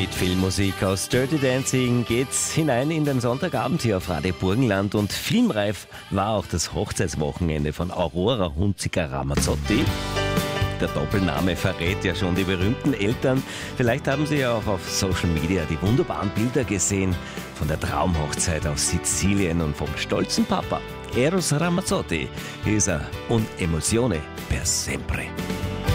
Mit Filmmusik aus Dirty Dancing geht's hinein in den Sonntagabend hier auf Radio Burgenland und filmreif war auch das Hochzeitswochenende von Aurora Hunziker-Ramazzotti. Der Doppelname verrät ja schon die berühmten Eltern. Vielleicht haben Sie ja auch auf Social Media die wunderbaren Bilder gesehen von der Traumhochzeit auf Sizilien und vom stolzen Papa. Eros Ramazzotti ist er und Emozione per sempre.